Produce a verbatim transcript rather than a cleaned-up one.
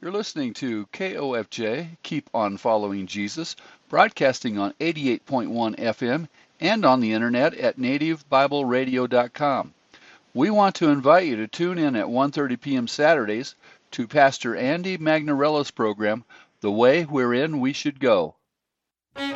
You're listening to K O F J, Keep On Following Jesus, broadcasting on eighty-eight point one F M and on the internet at native bible radio dot com. We want to invite you to tune in at one thirty p m Saturdays to Pastor Andy Magnarella's program, The Way Wherein We Should Go.